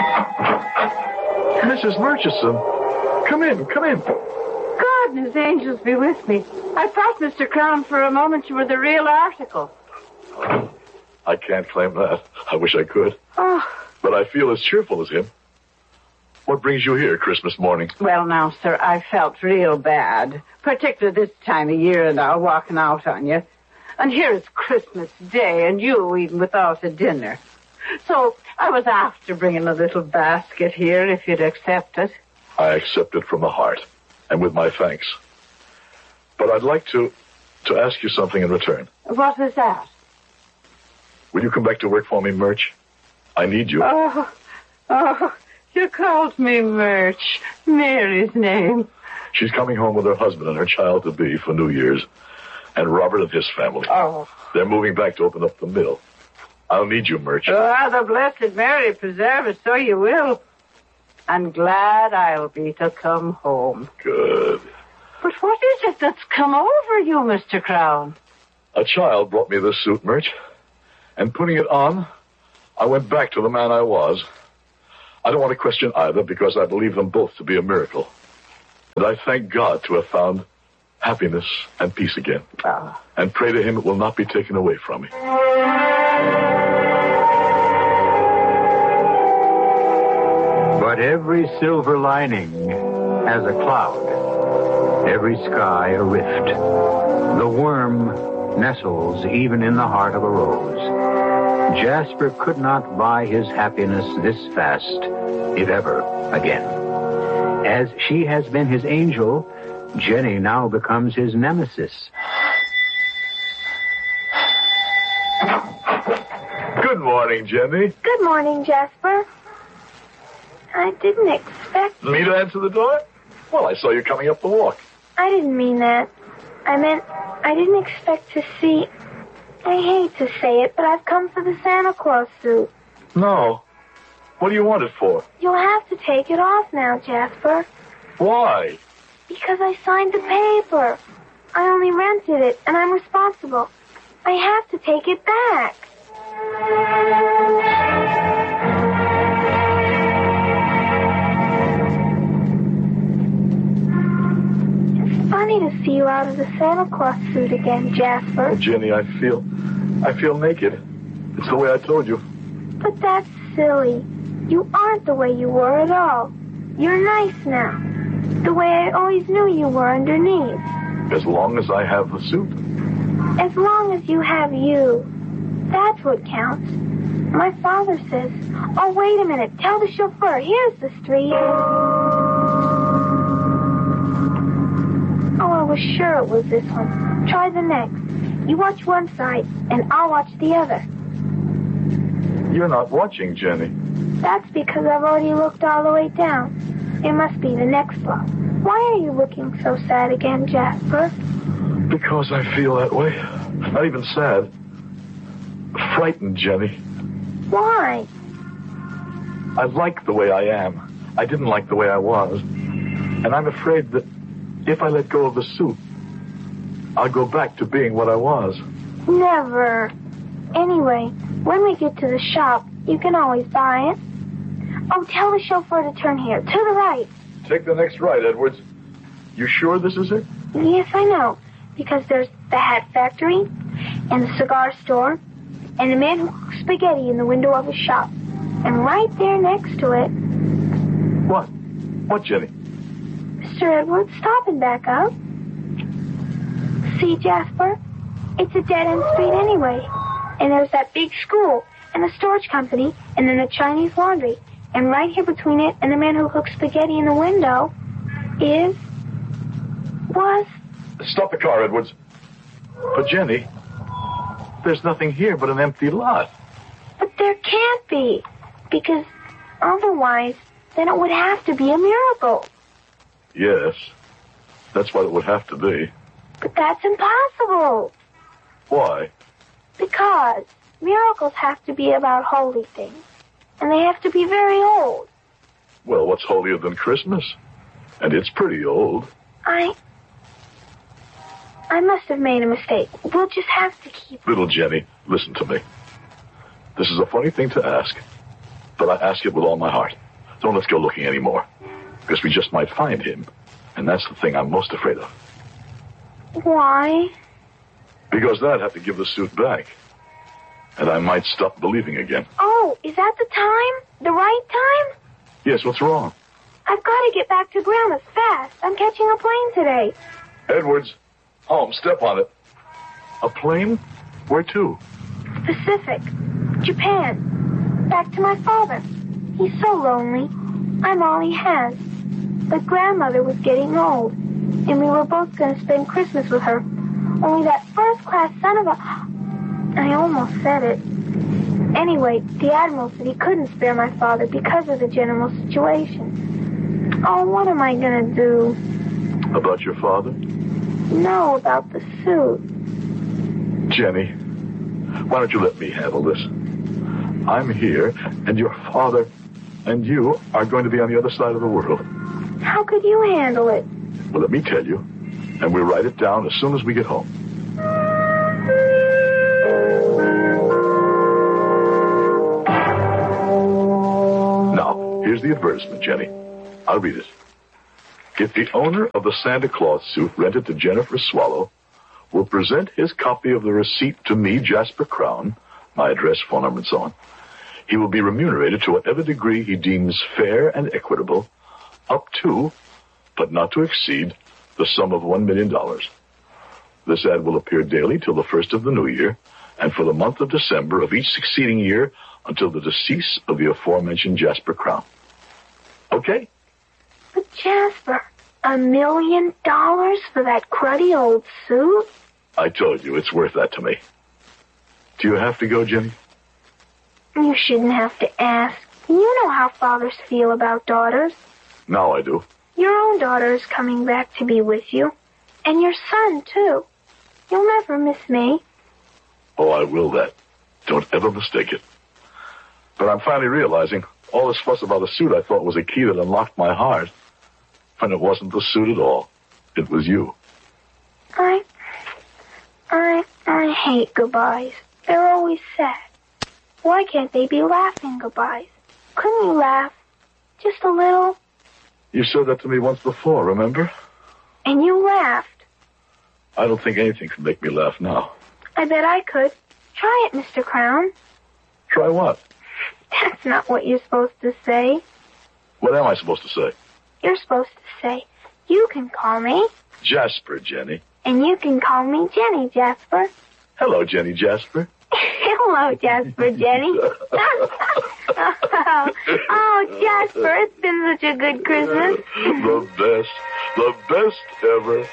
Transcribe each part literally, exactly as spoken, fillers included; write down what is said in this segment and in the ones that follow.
Missus Murchison, come in, come in. God and his angels be with me. I thought, Mister Crown, for a moment you were the real article. I can't claim that. I wish I could. Oh. But I feel as cheerful as him. What brings you here Christmas morning? Well, now, sir, I felt real bad. Particularly this time of year now, walking out on you. And here it's Christmas Day, and you eating without a dinner. So I was after bringing a little basket here, if you'd accept it. I accept it from the heart, and with my thanks. But I'd like to, to ask you something in return. What is that? Will you come back to work for me, Murch? I need you. Oh, oh, you called me Murch. Mary's name. She's coming home with her husband and her child-to-be for New Year's. And Robert and his family. Oh. They're moving back to open up the mill. I'll need you, Murch. Ah, the Blessed Mary preserve us, so you will. And glad I'll be to come home. Good. But what is it that's come over you, Mister Crown? A child brought me this suit, Murch. And putting it on, I went back to the man I was. I don't want to question either because I believe them both to be a miracle. And I thank God to have found happiness and peace again. Ah. And pray to him it will not be taken away from me. But every silver lining has a cloud, every sky a rift. The worm nestles even in the heart of a rose. Jasper could not buy his happiness this fast, if ever again. As she has been his angel, Jenny now becomes his nemesis. Good morning, Jenny. Good morning, Jasper. I didn't expect... Me to answer the door? Well, I saw you coming up the walk. I didn't mean that. I meant I didn't expect to see... I hate to say it, but I've come for the Santa Claus suit. No. What do you want it for? You'll have to take it off now, Jasper. Why? Because I signed the paper. I only rented it, and I'm responsible. I have to take it back. It's funny to see you out of the Santa Claus suit again, Jasper. Oh, Jenny, I feel... I feel naked. It's the way I told you. But that's silly. You aren't the way you were at all. You're nice now. The way I always knew you were underneath. As long as I have the suit. As long as you have you. That's what counts. My father says, oh, wait a minute. Tell the chauffeur. Here's the street. Oh, I was sure it was this one. Try the next. You watch one side, and I'll watch the other. You're not watching, Jenny. That's because I've already looked all the way down. It must be the next block. Why are you looking so sad again, Jasper? Because I feel that way. Not even sad. Frightened, Jenny. Why? I like the way I am. I didn't like the way I was. And I'm afraid that if I let go of the suit, I'll go back to being what I was. Never. Anyway, when we get to the shop, you can always buy it. Oh, tell the chauffeur to turn here, to the right. Take the next right, Edwards. You sure this is it? Yes, I know. Because there's the hat factory, and the cigar store, and the man who cooks spaghetti in the window of his shop. And right there next to it... What? What, Jenny? Mister Edwards, stop and back up. See, Jasper? It's a dead-end street anyway. And there's that big school, and the storage company, and then the Chinese laundry. And right here between it and the man who cooks spaghetti in the window is... was... Stop the car, Edwards. But, Jenny, there's nothing here but an empty lot. But there can't be. Because otherwise, then it would have to be a miracle. Yes. That's what it would have to be. But that's impossible. Why? Because miracles have to be about holy things. And they have to be very old. Well, what's holier than Christmas? And it's pretty old. I... I must have made a mistake. We'll just have to keep... Little Jenny, listen to me. This is a funny thing to ask. But I ask it with all my heart. Don't let's go looking anymore. Because we just might find him. And that's the thing I'm most afraid of. Why? Because then I'd have to give the suit back. And I might stop believing again. Oh, is that the time? The right time? Yes, what's wrong? I've got to get back to Grandma's fast. I'm catching a plane today. Edwards, home, step on it. A plane? Where to? Pacific. Japan. Back to my father. He's so lonely. I'm all he has. But Grandmother was getting old, and we were both going to spend Christmas with her. Only that first-class son of a... I almost said it. Anyway, the Admiral said he couldn't spare my father because of the general situation. Oh, what am I going to do? About your father? No, about the suit. Jenny, why don't you let me handle this? I'm here, and your father and you are going to be on the other side of the world. How could you handle it? Well, let me tell you, and we'll write it down as soon as we get home. Now, here's the advertisement, Jenny. I'll read it. If the owner of the Santa Claus suit rented to Jennifer Swallow will present his copy of the receipt to me, Jasper Crown, my address, phone number, and so on, he will be remunerated to whatever degree he deems fair and equitable, up to, but not to exceed, the sum of one million dollars. This ad will appear daily till the first of the new year, and for the month of December of each succeeding year until the decease of the aforementioned Jasper Crown. Okay? But Jasper, a million dollars for that cruddy old suit? I told you, it's worth that to me. Do you have to go, Jenny? You shouldn't have to ask. You know how fathers feel about daughters. Now I do. Your own daughter is coming back to be with you. And your son, too. You'll never miss me. Oh, I will that. Don't ever mistake it. But I'm finally realizing all this fuss about the suit I thought was a key that unlocked my heart. And it wasn't the suit at all. It was you. I... I... I hate goodbyes. They're always sad. Why can't they be laughing goodbyes? Couldn't you laugh? Just a little? You said that to me once before, remember? And you laughed. I don't think anything can make me laugh now. I bet I could. Try it, Mister Crown. Try what? That's not what you're supposed to say. What am I supposed to say? You're supposed to say, you can call me. Jasper, Jenny. And you can call me Jenny, Jasper. Hello, Jenny Jasper. Hello, Jasper, Jenny. oh, oh, Jasper, it's been such a good Christmas. The best. The best ever.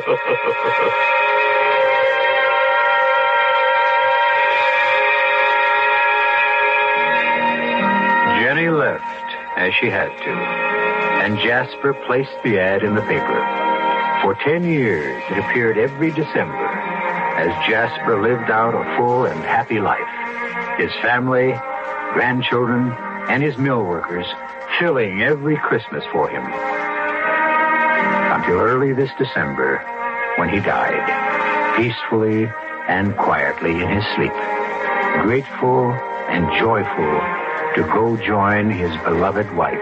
Jenny left, as she had to, and Jasper placed the ad in the paper. For ten years, it appeared every December, as Jasper lived out a full and happy life. His family, grandchildren, and his mill workers filling every Christmas for him. Until early this December, when he died, peacefully and quietly in his sleep, grateful and joyful to go join his beloved wife.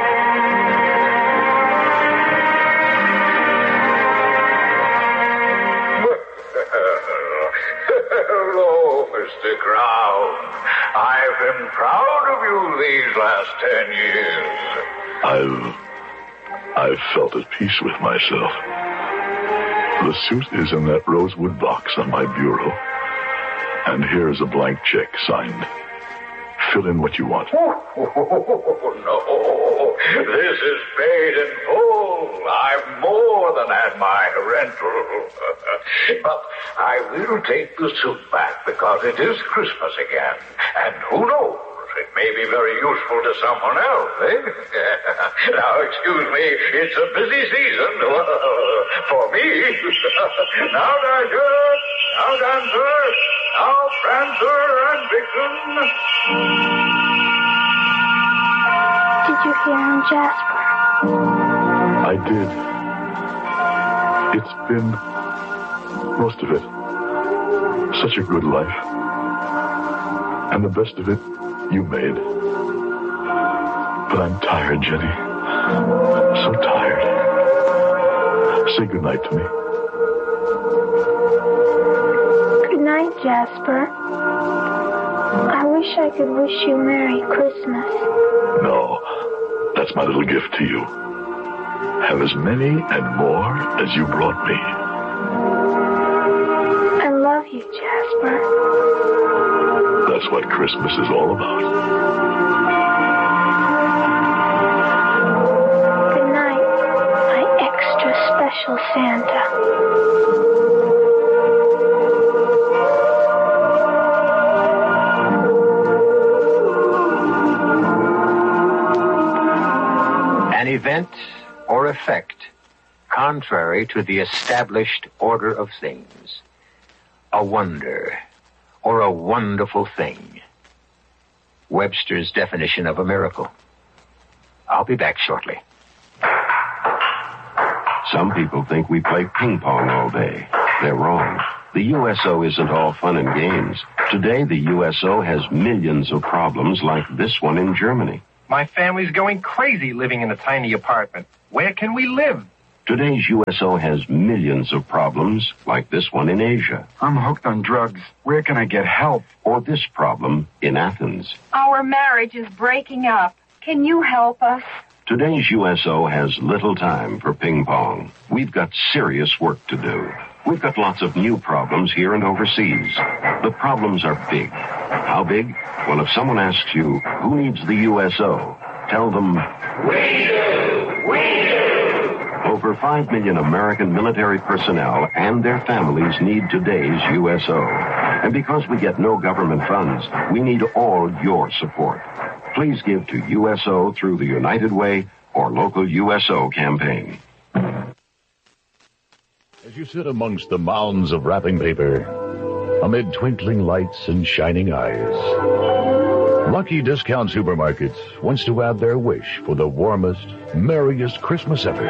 Hello, Mister Crown. I've been proud of you these last ten years. I've... I've felt at peace with myself. The suit is in that rosewood box on my bureau. And here's a blank check signed. Fill in what you want. Oh, no. This is paid in full. I've more than had my rental. But I will take the suit back because it is Christmas again. And who knows? It may be very useful to someone else, eh? Now, excuse me, it's a busy season for me. Now, Dasher, now, Dancer, now, Prancer and Vixen. Did you hear him, Jasper? I did. It's been, most of it, such a good life. And the best of it, you made. But I'm tired, Jenny. So tired. Say goodnight to me. Good night, Jasper. I wish I could wish you Merry Christmas. No, that's my little gift to you. Have as many and more as you brought me. I love you, Jasper. That's what Christmas is all about. Good night, my extra special Santa. An event or effect contrary to the established order of things. A wonder or a wonderful thing. Webster's definition of a miracle. I'll be back shortly. Some people think we play ping pong all day. They're wrong. The U S O isn't all fun and games. Today, the U S O has millions of problems like this one in Germany. My family's going crazy living in a tiny apartment. Where can we live? Today's U S O has millions of problems like this one in Asia. I'm hooked on drugs. Where can I get help? Or this problem in Athens. Our marriage is breaking up. Can you help us? Today's U S O has little time for ping pong. We've got serious work to do. We've got lots of new problems here and overseas. The problems are big. How big? Well, if someone asks you, who needs the U S O? Tell them, we do! We do! Over five million American military personnel and their families need today's U S O. And because we get no government funds, we need all your support. Please give to U S O through the United Way or local U S O campaign. As you sit amongst the mounds of wrapping paper, amid twinkling lights and shining eyes, Lucky Discount Supermarkets wants to add their wish for the warmest, merriest Christmas ever.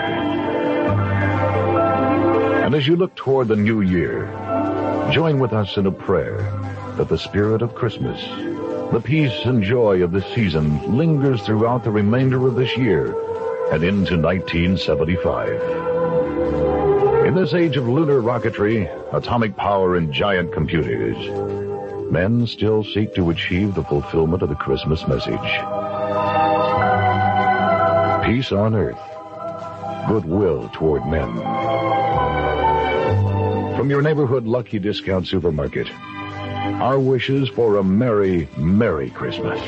And as you look toward the new year, join with us in a prayer that the spirit of Christmas, the peace and joy of this season, lingers throughout the remainder of this year and into nineteen seventy-five. In this age of lunar rocketry, atomic power, and giant computers, men still seek to achieve the fulfillment of the Christmas message. Peace on earth, goodwill toward men. From your neighborhood Lucky Discount Supermarket, our wishes for a merry, merry Christmas.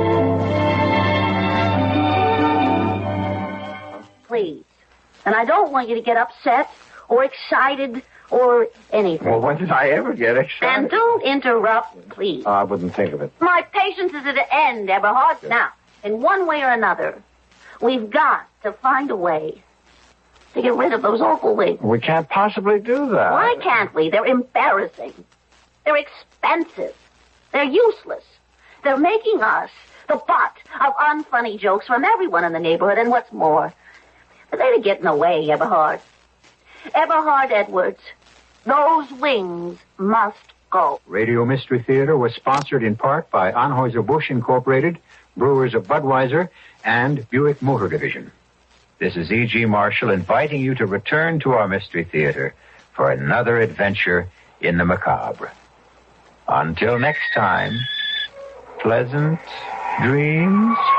Please. And I don't want you to get upset or excited or anything. Well, when did I ever get excited? And don't interrupt, please. Oh, I wouldn't think of it. My patience is at an end, Eberhard. Yes. Now, in one way or another, we've got to find a way to get rid of those awful wigs. We can't possibly do that. Why can't we? They're embarrassing. They're expensive. They're useless. They're making us the butt of unfunny jokes from everyone in the neighborhood, and what's more, they're getting away, Eberhard. Eberhard Edwards, those wings must go. Radio Mystery Theater was sponsored in part by Anheuser-Busch Incorporated, Brewers of Budweiser, and Buick Motor Division. This is E G. Marshall inviting you to return to our Mystery Theater for another adventure in the macabre. Until next time, pleasant dreams.